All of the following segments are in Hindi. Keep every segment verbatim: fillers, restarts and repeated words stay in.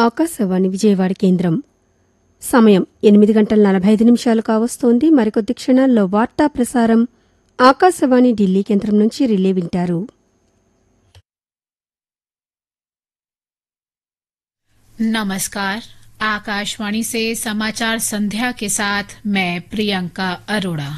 ఆకాశవాణి విజయవాడ కేంద్రం. సమయం ఎనిమిది గంటల నలభై ఐదు నిమిషాలు కావస్తోంది. మరికొద్ది క్షణాల్లో వార్తా ప్రసారం ఆకాశవాణి ఢిల్లీ కేంద్రం నుంచి రిలే వింటారు. नमस्कार, आकाशवाणी से समाचार संध्या के साथ मैं प्रियंका अरोड़ा।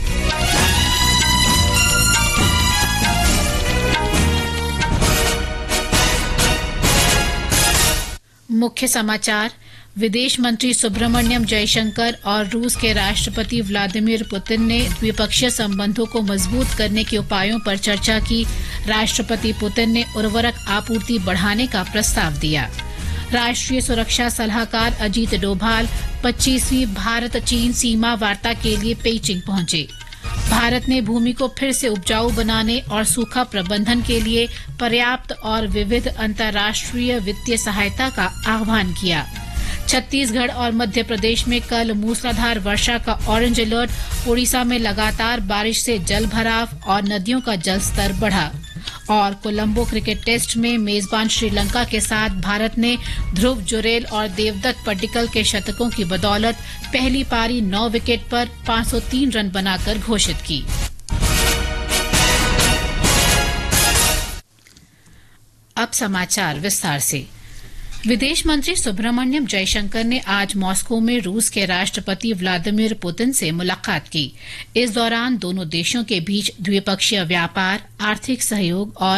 मुख्य समाचार: विदेश मंत्री सुब्रमण्यम जयशंकर और रूस के राष्ट्रपति व्लादिमीर पुतिन ने द्विपक्षीय संबंधों को मजबूत करने के उपायों पर चर्चा की। राष्ट्रपति पुतिन ने उर्वरक आपूर्ति बढ़ाने का प्रस्ताव दिया। राष्ट्रीय सुरक्षा सलाहकार अजीत डोभाल पच्चीसवीं भारत चीन सीमा वार्ता के लिए पेइचिंग पहुंचे। भारत ने भूमि को फिर से उपजाऊ बनाने और सूखा प्रबंधन के लिए पर्याप्त और विविध अंतर्राष्ट्रीय वित्तीय सहायता का आह्वान किया। छत्तीसगढ़ और मध्य प्रदेश में कल मूसलाधार वर्षा का ऑरेंज अलर्ट। ओडिशा में लगातार बारिश से जल भराव और नदियों का जलस्तर बढ़ा। और कोलंबो क्रिकेट टेस्ट में मेजबान श्रीलंका के साथ भारत ने ध्रुव जुरेल और देवदत्त पड्डीकल के शतकों की बदौलत पहली पारी नौ विकेट पर पाँच सौ तीन रन बनाकर घोषित की। अब समाचार विस्तार से। विदेश मंत्री सुब्रमण्यम जयशंकर ने आज मॉस्को में रूस के राष्ट्रपति व्लादिमीर पुतिन से मुलाकात की। इस दौरान दोनों देशों के बीच द्विपक्षीय व्यापार, आर्थिक सहयोग और